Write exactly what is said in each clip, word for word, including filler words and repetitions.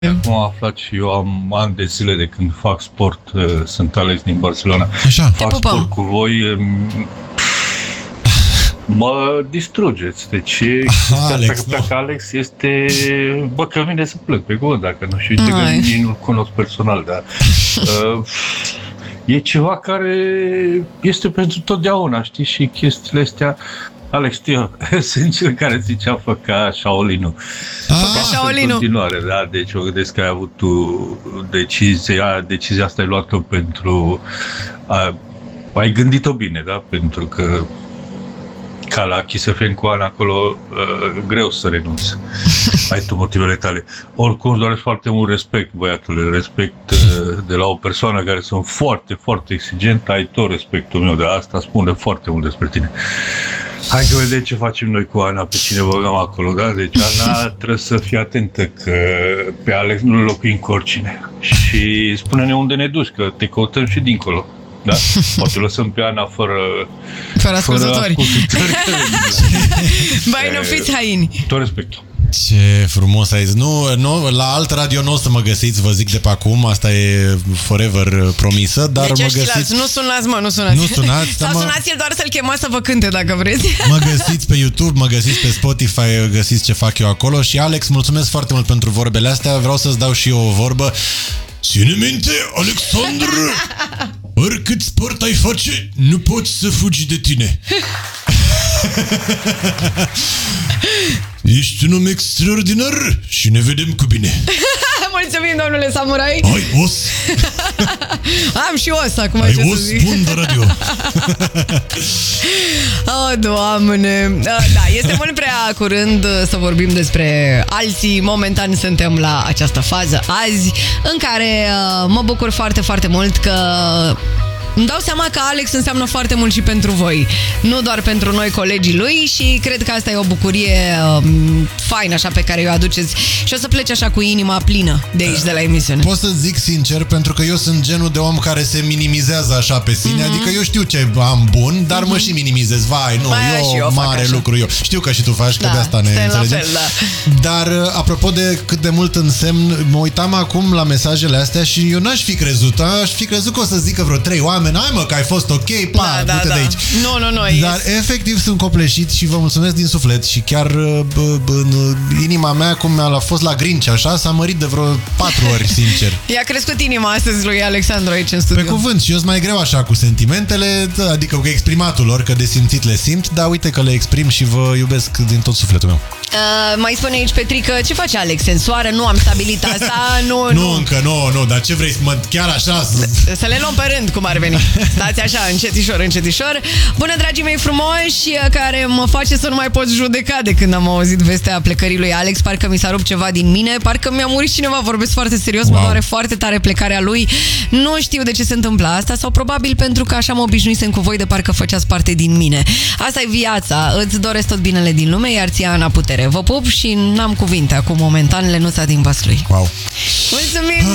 Acum am aflat și eu, am ani de zile de când fac sport, sunt Alex din Barcelona. Așa. Fac sport cu voi, mă distrugeți. Deci, Aha, Alex, asta că pleacă Alex este, bă, că vine să plec pe cuvânt, dacă nu știu, că nici nu-l cunosc personal, dar uh, e ceva care este pentru totdeauna, știi, și chestiile astea. Alex, știu, sunt cel care zicea fă ca Shaolin-ul. Ca Shaolin-ul. În continuare, da, deci eu gândesc că ai avut tu decizia, decizia asta ai luat-o pentru, a, ai gândit-o bine, da, pentru că ca la Kiss F M cu Ana acolo, uh, greu să renunți. Ai tu motivele tale. Oricum, îți doresc foarte mult respect, băiatule, respect uh, de la o persoană care sunt foarte, foarte exigentă, ai tot respectul meu, de asta spune foarte mult despre tine. Hai că vedem ce facem noi cu Ana, pe cine băgăm acolo, da? Deci Ana trebuie să fie atentă că pe Alex nu-l locuim cu oricine. Și spune-ne unde ne duci, că te căutăm și dincolo. Da? Poate lăsăm pe Ana fără Fără ascultători. Băi, e, nu fiți haini. Tot respectul. Ce frumos ai zis. Nu, nu, la alt radio nu o să mă găsiți, vă zic de pe acum, asta e forever promisă, dar deci mă găsiți... Nu sunați, mă, nu sunați. Nu sunați. Sau mă... sunați-l doar să-l chemați să vă cânte, dacă vreți. Mă găsiți pe YouTube, mă găsiți pe Spotify, găsiți ce fac eu acolo. Și Alex, mulțumesc foarte mult pentru vorbele astea. Vreau să-ți dau și eu o vorbă. Ține minte, Alexandru, oricât sport ai face, nu poți să fugi de tine. Ești un om extraordinar și ne vedem cu bine. Mulțumim, domnule Samurai. Ai os. Am și os acum. Ai ce os să zic. bun de radio. Oh, Doamne. Da, este mult prea curând să vorbim despre alții. Momentan suntem la această fază azi, în care mă bucur foarte, foarte mult că îmi dau seama că Alex înseamnă foarte mult și pentru voi. Nu doar pentru noi, colegii lui, și cred că asta e o bucurie um, faină așa pe care o aduceți. Și o să pleci așa cu inima plină de aici, de la emisiune. Pot să zic sincer, pentru că eu sunt genul de om care se minimizează așa pe sine. Mm-hmm. Adică eu știu ce am bun, dar mm-hmm. mă și minimizez. Vai, nu, Mai eu, eu mare lucru eu. Știu că și tu faci, da, că de asta ne înțelegem. Fel, da. Dar apropo de cât de mult însemn, mă uitam acum la mesajele astea și eu n-aș fi crezut. Aș fi crezut că o să zică vreo trei oameni. Hai mă, că ai fost ok, pa, da, du-te da, de da. aici. Nu, nu, nu. Dar yes. efectiv sunt copleșit și vă mulțumesc din suflet și chiar bă, bă, în inima mea, cum a fost la Grinch, așa, s-a mărit de vreo patru ori, sincer. I-a crescut inima astăzi lui Alexandru aici în studio. Pe cuvânt, și eu sunt mai greu așa cu sentimentele, adică cu exprimatul lor, că de simțit le simt, dar uite că le exprim și vă iubesc din tot sufletul meu. Uh, mai spune aici Petrică, ce face Alex? În soară? Nu am stabilit asta. Nu, nu, nu. încă nu, nu, dar ce vrei, mă, chiar așa? Să... să le luăm pe rând, cum ar veni. Stați așa, încetișor, încetișor. Bună, dragii mei frumoși, care mă face să nu mai pot judeca de când am auzit vestea plecării lui Alex. Parcă mi s-a rupt ceva din mine, parcă mi-a murit cineva, vorbesc foarte serios, wow. Mă doare foarte tare plecarea lui. Nu știu de ce se întâmplă asta, sau probabil pentru că așa mă obișnuisem cu voi, de parcă făceați parte din mine. Asta e viața, îți doresc tot binele din lume, iar ție, Ana, putere. Vă pup și n-am cuvinte acum momentan, Lenuța din Vaslui. Wow. Mulțumim!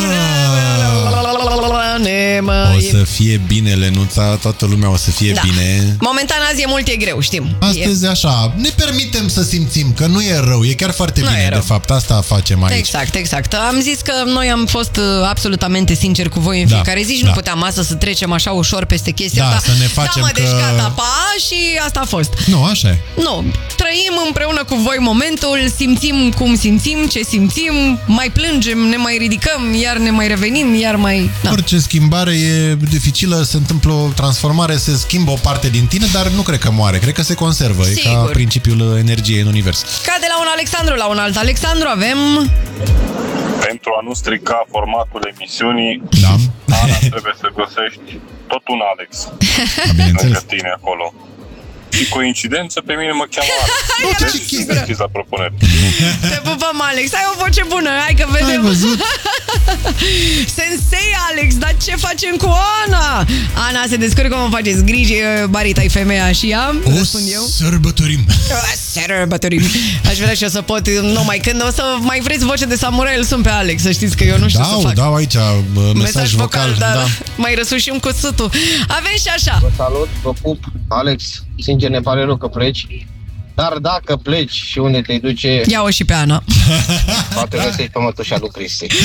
O să fie bine, Lenuța, toată lumea o să fie da. bine. Momentan azi e mult, e greu, știm. Astăzi e... așa, ne permitem să simțim că nu e rău, e chiar foarte nu bine, de fapt, asta facem aici. Exact, exact. Am zis că noi am fost absolutamente sinceri cu voi în da, fiecare zi și da. Nu puteam astăzi să trecem așa ușor peste chestia da, asta. Să ne facem da, mă, că... deci gata, pa, și asta a fost. Nu, așa e. Nu, trăim împreună cu voi momentul, simțim cum simțim, ce simțim, mai plângem, ne mai ridicăm, iar ne mai revenim, iar mai... Da. Orice schimbare e dificilă, se întâmplă o transformare, se schimbă o parte din tine, dar nu cred că moare, cred că se conservă. Sigur. E ca principiul energiei în univers. Ca de la un Alexandru la un alt Alexandru avem... Pentru a nu strica formatul emisiunii, da. Ana, trebuie să găsești tot un Alex lângă tine acolo. Și coincidență, pe mine mă cheamă Alex. Deci sunt deschis la propuneri. Te pupăm, Alex. Ai o voce bună, hai că vedem. Ai văzut? Sensei, Alex, dar ce facem cu Ana? Ana se descurcă, mă faceți griji, Barita-i femeia și ea. O eu. sărbătorim. Sărbătorim. Aș vrea și eu să pot, numai când o să mai vreți voce de samurai, îl sun pe Alex, să știți că eu nu știu dau, să fac. Dau aici mesaj, mesaj vocal, vocal dar da. Mai răsușim cu sutul. Avem și așa. Vă salut, vă pup, Alex. Sincer, ne pare rău că pleci. Dar dacă pleci și unde te duce, ia-o și pe Ana. poate găsești pe mătușa lui Cristi.